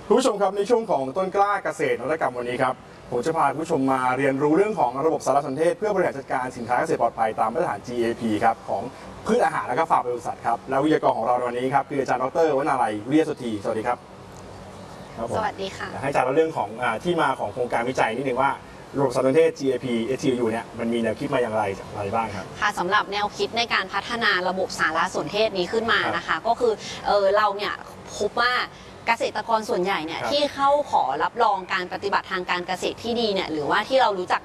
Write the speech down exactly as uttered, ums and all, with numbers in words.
คุณผู้ชมครับในช่วงของต้นกล้าเกษตรนวัตกรรมวันนี้ครับผมจะพาคุณผู้ชมมาเรียนรู้เรื่องของระบบสารสนเทศเพื่อบริหารจัดการสินค้าเกษตรปลอดภัยตามมาตรฐาน จี เอ พี ครับของพืชอาหารและก็ฟาร์มปศุสัตว์ครับและวิทยากรของเราในวันนี้ครับคืออาจารย์ดรวนาลัยวิริยสุธีสวัสดีครับสวัสดีค่ะให้อาจารย์เล่าเรื่องของที่มาของโครงการวิจัยนิดนึงว่าระบบสารสนเทศ จี เอ พี เอส ที ยู เนี่ยมันมีแนวคิดมาอย่างไรจากอะไรบ้างครับค่ะสำหรับแนวคิดในการพัฒนาระบบสารสนเทศนี้ขึ้นมานะคะก็คือเออเราเนี่ยพบว่าเกษตรกรส่วนใหญ่เนี่ยที่เข้าขอรับรองการปฏิบัติทางการเกษตรที่ดีเนี่ยหรือว่าที่เรารู้จัก